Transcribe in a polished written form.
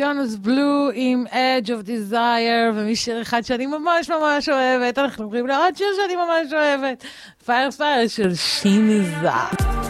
ג'ונס בלו עם Edge of Desire, ומשיר אחד שאני ממש ממש אוהבת, אנחנו עוברים לעוד שיר שאני ממש אוהבת, Fire Fire של שימיזה.